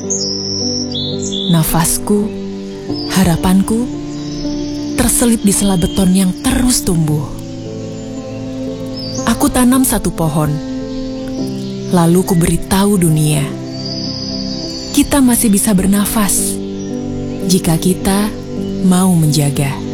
Nafasku, harapanku, terselip di sela beton yang terus tumbuh. Aku tanam satu pohon, lalu ku beritahu dunia, kita masih bisa bernafas jika kita mau menjaga.